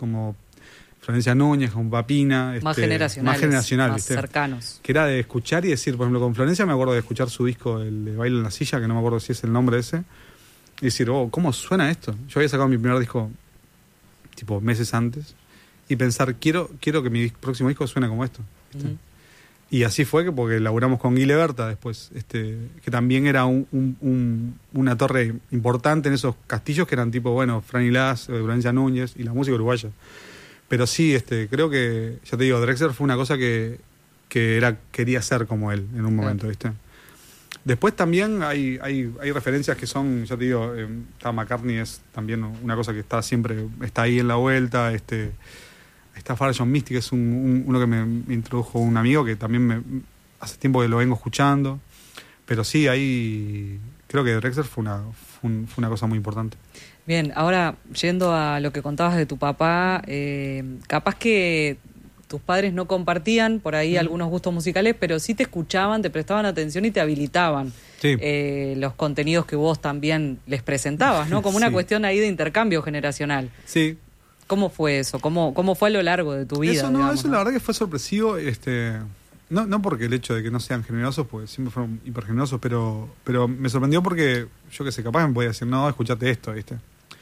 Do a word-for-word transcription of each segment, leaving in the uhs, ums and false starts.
como Florencia Núñez, como Papina. Más este, generacionales. Más generacional, más ¿viste? cercanos. Que era de escuchar y decir, por ejemplo, con Florencia me acuerdo de escuchar su disco, el de Baile en la Silla, que no me acuerdo si es el nombre ese, y decir, oh, ¿cómo suena esto? Yo había sacado mi primer disco, tipo, meses antes, y pensar, quiero, quiero que mi próximo disco suene como esto, ¿viste? Uh-huh. Y así fue que porque laburamos con Guy Leberta después, este, que también era un, un, un, una torre importante en esos castillos que eran tipo, bueno, Franny Las, Florencia Núñez y la música uruguaya. Pero sí, este, creo que, ya te digo, Drexler fue una cosa que, que era, quería ser como él en un momento, ¿viste? Después también hay, hay, hay referencias que son, ya te digo, eh, McCartney es también una cosa que está siempre, está ahí en la vuelta, este... Está Farah John Misty, que es un, un, uno que me, me introdujo un amigo que también me, hace tiempo que lo vengo escuchando. Pero sí, ahí creo que Drexler fue una, fue, un, fue una cosa muy importante. Bien, ahora yendo a lo que contabas de tu papá, eh, capaz que tus padres no compartían por ahí mm. algunos gustos musicales, pero sí te escuchaban, te prestaban atención y te habilitaban sí. eh, los contenidos que vos también les presentabas, ¿no? Como una sí. cuestión ahí de intercambio generacional. Sí. ¿Cómo fue eso? ¿Cómo, cómo fue a lo largo de tu vida? Eso no, digamos, eso ¿no? La verdad que fue sorpresivo, este, no, no porque el hecho de que no sean generosos, pues siempre fueron hipergenerosos, pero, pero me sorprendió porque yo que sé, capaz me podía decir, no, escuchate esto, ¿viste?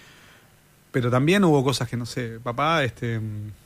Pero también hubo cosas que, no sé, papá, este,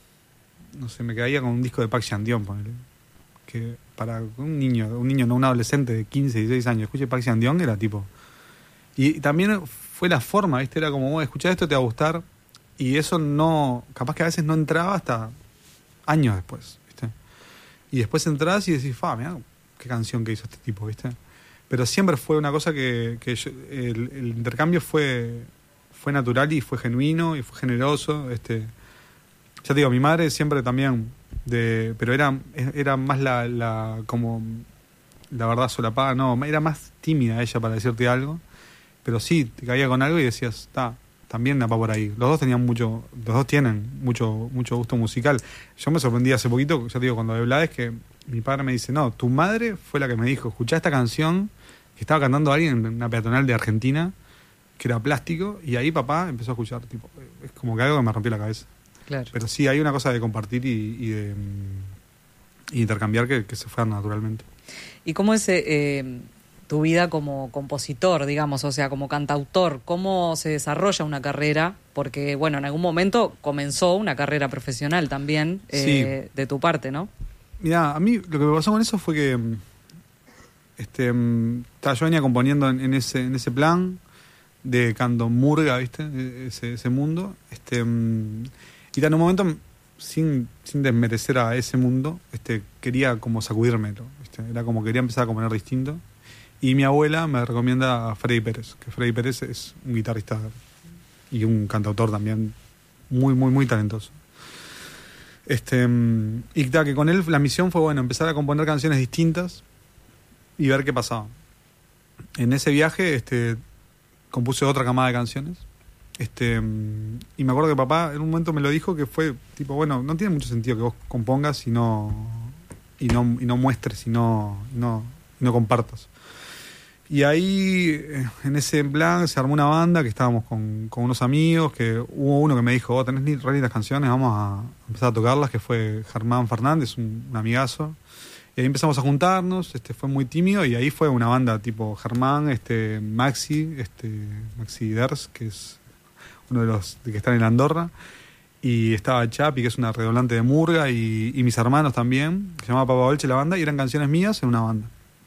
no sé, me caía con un disco de Park Chan-Dion, ponele, que para un niño, un niño, no un adolescente de quince, dieciséis años, escuche Park Chan-Dion, era tipo... Y, y también fue la forma, ¿viste? Era como, bueno, escuchá esto, te va a gustar... Y eso no, capaz que a veces no entraba hasta años después, ¿viste? Y después entras y decís, fa, mirá, qué canción que hizo este tipo, ¿viste? Pero siempre fue una cosa que, que yo, el, el intercambio fue, fue natural y fue genuino y fue generoso, este. Ya te digo, mi madre siempre también, de, pero era, era más la, la, como, la verdad solapada, no, era más tímida ella para decirte algo, pero sí, te caía con algo y decías, está. También va por ahí. Los dos tenían mucho, los dos tienen mucho, mucho gusto musical. Yo me sorprendí hace poquito, ya te digo, cuando hablaba es que mi padre me dice, no, tu madre fue la que me dijo, escuchá esta canción que estaba cantando alguien en una peatonal de Argentina, que era Plástico, y ahí papá empezó a escuchar, tipo, es como que algo que me rompió la cabeza. Claro. Pero sí hay una cosa de compartir y, y de y intercambiar que, que se fue naturalmente. ¿Y cómo es eh, tu vida como compositor, digamos, o sea, como cantautor? ¿Cómo se desarrolla una carrera? Porque, bueno, en algún momento comenzó una carrera profesional también, eh, sí. de tu parte, ¿no? Mirá, a mí lo que me pasó con eso fue que este, yo venía componiendo en, en, ese, en ese plan de canto murga, ¿viste? Ese, ese mundo. Este, y en un momento, sin, sin desmerecer a ese mundo, este, quería como sacudírmelo, ¿viste? Era como quería empezar a componer distinto. Y mi abuela me recomienda a Freddy Pérez, que Freddy Pérez es un guitarrista y un cantautor también muy, muy, muy talentoso. Este, y da, que con él la misión fue, bueno, empezar a componer canciones distintas y ver qué pasaba. En ese viaje este, compuse otra camada de canciones. Este, y me acuerdo que papá en un momento me lo dijo, que fue tipo, bueno, no tiene mucho sentido que vos compongas y no, y no, y no muestres y no, no, y no compartas. Y ahí, en ese plan, se armó una banda que estábamos con, con unos amigos, que hubo uno que me dijo, oh, tenés re lindas canciones, vamos a empezar a tocarlas, que fue Germán Fernández, un, un amigazo. Y ahí empezamos a juntarnos, este fue muy tímido, y ahí fue una banda tipo Germán, este Maxi, este Maxi Ders, que es uno de los de que están en Andorra, y estaba Chapi, que es una redoblante de murga, y, y mis hermanos también, que se llamaba Papa Dolce la banda, y eran canciones mías en una banda.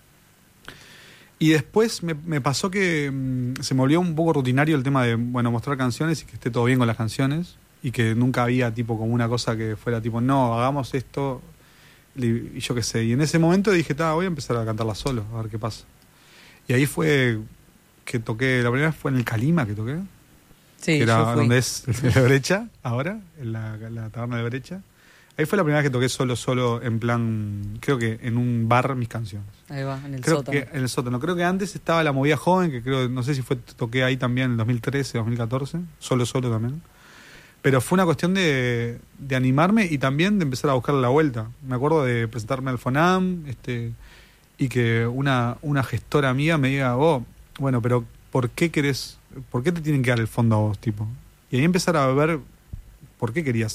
Y después me, me pasó que mmm, se me volvió un poco rutinario el tema de, bueno, mostrar canciones y que esté todo bien con las canciones, y que nunca había tipo como una cosa que fuera tipo, no, hagamos esto, y yo qué sé. Y en ese momento dije, ta, voy a empezar a cantarla solo, a ver qué pasa. Y ahí fue que toqué, la primera vez fue en el Calima que toqué, sí, que era yo fui. donde es la Brecha, ahora, en la, la taberna de Brecha. Ahí fue la primera vez que toqué solo, solo, en plan, creo que en un bar mis canciones. Ahí va, en el creo sótano. Que en el sótano. Creo que antes estaba la Movida Joven, que creo, no sé si fue, toqué ahí también en el dos mil trece, dos mil catorce, solo, solo también. Pero fue una cuestión de, de animarme y también de empezar a buscar la vuelta. Me acuerdo de presentarme al FONAM, este, y que una, una gestora amiga me diga, oh, bueno, pero ¿por qué querés, por qué te tienen que dar el fondo a vos, tipo? Y ahí empezar a ver por qué querías